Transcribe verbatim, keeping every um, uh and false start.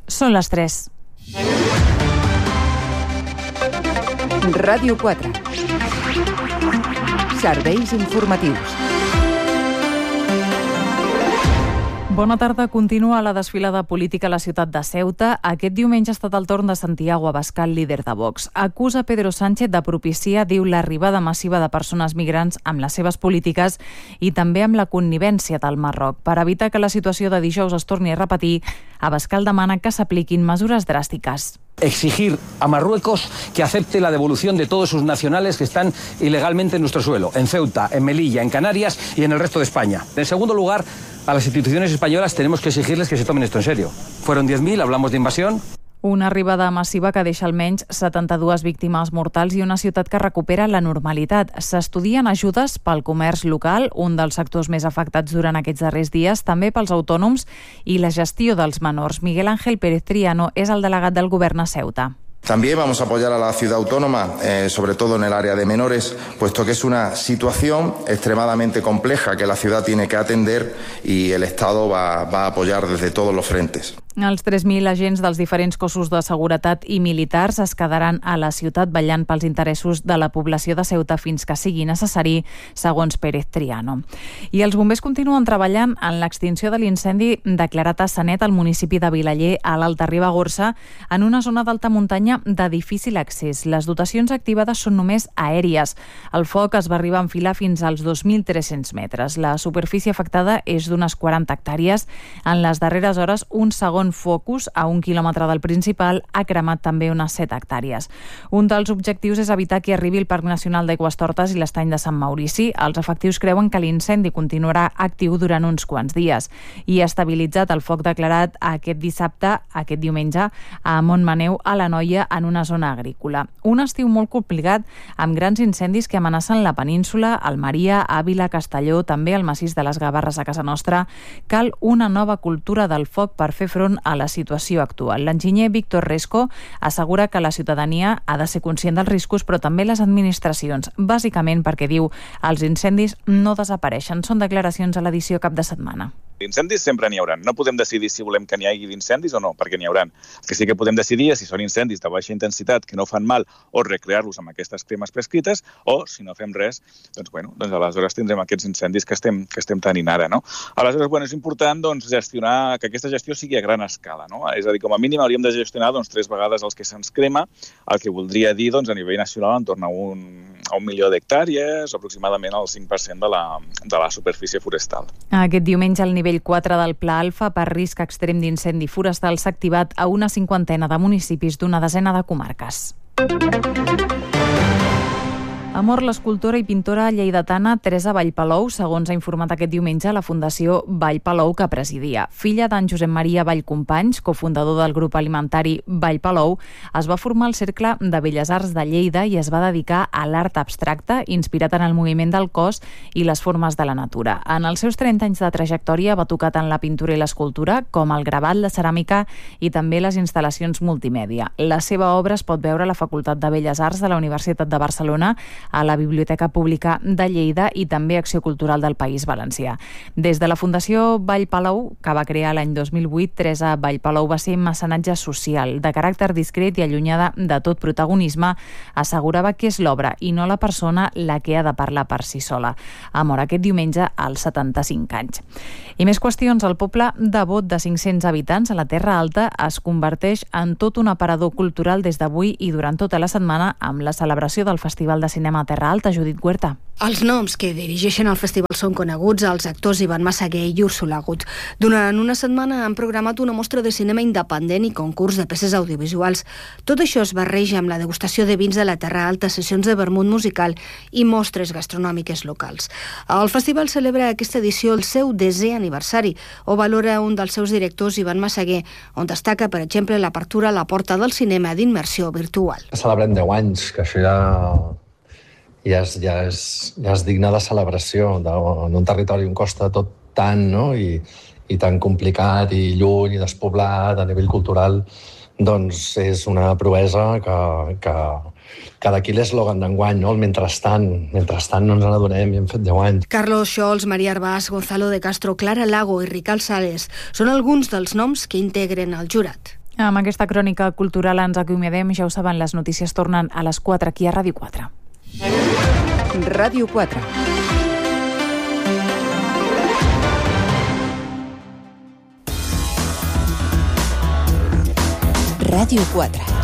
Són les tres. Ràdio quatre. Serveis informatius. Bona tarda. Continua la desfilada política a la ciutat de Ceuta. Aquest diumenge ha estat el torn de Santiago Abascal, líder de Vox. Acusa Pedro Sánchez de propiciar, diu, l'arribada massiva de persones migrants amb les seves polítiques i també amb la connivència del Marroc. Per evitar que la situació de dijous es torni a repetir, Abascal demana que s'apliquin mesures dràstiques. Exigir a Marruecos que acepte la devolución de todos sus nacionales que están ilegalmente en nuestro suelo, en Ceuta, en Melilla, en Canarias y en el resto de España. En segundo lugar, a las instituciones españolas tenemos que exigirles que se tomen esto en serio. Fueron diez mil, hablamos de invasión. Una arribada massiva que deixa almenys setanta-dues víctimes mortals i una ciutat que recupera la normalitat. S'estudien ajudes pel comerç local, un dels sectors més afectats durant aquests darrers dies, també pels autònoms i la gestió dels menors. Miguel Ángel Pérez Triano és el delegat del govern a Ceuta. También vamos a apoyar a la ciudad autónoma, eh, sobre todo en el área de menores, puesto que es una situación extremadamente compleja que la ciudad tiene que atender y el Estado va, va a apoyar desde todos los frentes. Els tres mil agents dels diferents cossos de seguretat i militars es quedaran a la ciutat vetllant pels interessos de la població de Ceuta fins que sigui necessari, segons Pérez Triano. I els bombers continuen treballant en l'extinció de l'incendi declarat a Sanet, al municipi de Vilaller, a l'Alta Ribagorça, en una zona d'alta muntanya de difícil accés. Les dotacions activades són només aèries. El foc es va arribar a enfilar fins als dos mil tres-cents metres. La superfície afectada és d'unes quaranta hectàrees. En les darreres hores, un segon focus a un quilòmetre del principal ha cremat també unes set hectàrees. Un dels objectius és evitar que arribi el Parc Nacional d'Aigüestortes i l'Estany de Sant Maurici. Els efectius creuen que l'incendi continuarà actiu durant uns quants dies i ha estabilitzat el foc declarat aquest dissabte, aquest diumenge, a Montmaneu, a l'Anoia, en una zona agrícola. Un estiu molt complicat amb grans incendis que amenacen la península, Almeria, Àvila, Castelló, també el massís de les Gavarres a casa nostra. Cal una nova cultura del foc per fer front a la situació actual. L'enginyer Víctor Resco assegura que la ciutadania ha de ser conscient dels riscos, però també les administracions, bàsicament perquè, diu, els incendis no desapareixen. Són declaracions a l'edició cap de setmana. Incendis sempre n'hi haurà. No podem decidir si volem que n'hi hagi d'incendis o no, perquè n'hi haurà. El que sí que podem decidir és si són incendis de baixa intensitat que no fan mal o recrear-los amb aquestes cremes prescrites, o si no fem res, doncs, bueno, doncs aleshores tindrem aquests incendis que estem, que estem tenint ara, no? Aleshores, bueno, és important doncs, gestionar, que aquesta gestió sigui a gran escala, no? És a dir, com a mínim hauríem de gestionar doncs, tres vegades els que se'ns crema, el que voldria dir doncs, a nivell nacional en torn a un, a un milió d'hectàrees, aproximadament el cinc per cent de la, de la superfície forestal. Aquest diumenge el nivell quatre del Pla Alfa per risc extrem d'incendi forestal s'ha activat a una cinquantena de municipis d'una desena de comarques. Ha mort l'escultora i pintora lleidatana Teresa Vallpalou, segons ha informat aquest diumenge la Fundació Vallpalou, que presidia. Filla d'en Josep Maria Vallcompanys, cofundador del grup alimentari Vallpalou, es va formar al Cercle de Belles Arts de Lleida i es va dedicar a l'art abstracte, inspirat en el moviment del cos i les formes de la natura. En els seus trenta anys de trajectòria va tocar tant la pintura i l'escultura com el gravat, la ceràmica i també les instal·lacions multimèdia. La seva obra es pot veure a la Facultat de Belles Arts de la Universitat de Barcelona, a la Biblioteca Pública de Lleida i també Acció Cultural del País Valencià. Des de la Fundació Vallpalou, que va crear l'any dos mil vuit, Teresa Vallpalou va ser mecenatge social, de caràcter discret i allunyada de tot protagonisme. Assegurava que és l'obra i no la persona la que ha de parlar per si sola. Ha mort aquest diumenge als setanta-cinc anys. I més qüestions. El poble devot de cinc-cents habitants a la Terra Alta es converteix en tot un aparador cultural des d'avui i durant tota la setmana amb la celebració del Festival de Cinema a Terra Alta. Judit Huerta. Els noms que dirigeixen el festival són coneguts, els actors Ivan Massaguer i Úrsula Gut. Durant una setmana han programat una mostra de cinema independent i concurs de peces audiovisuals. Tot això es barreja amb la degustació de vins de la Terra Alta, sessions de vermut musical i mostres gastronòmiques locals. El festival celebra aquesta edició el seu desè aniversari, o valora un dels seus directors, Ivan Massaguer, on destaca, per exemple, l'apertura a la porta del cinema d'immersió virtual. Celebrem deu anys, que això ja... Ja és, ja, és, ja és digne de celebració de, en un territori on costa tot tant, no? I, i tan complicat i lluny i despoblat a nivell cultural, doncs és una proesa que, que, que d'aquí l'eslògan d'enguany, no? El mentrestant, mentrestant no ens n'adonem i hem fet deu anys. Carlos Scholz, Maria Arbàs, Gonzalo de Castro, Clara Lago i Ricard Sales són alguns dels noms que integren el jurat. Amb aquesta crònica cultural ens acomiadem. Ja ho saben, les notícies tornen a les quatre aquí a Ràdio quatre. Ràdio quatre. Ràdio quatre.